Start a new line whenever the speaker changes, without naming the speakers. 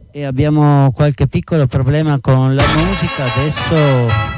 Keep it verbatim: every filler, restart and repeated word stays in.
e abbiamo qualche piccolo problema con la musica. Adesso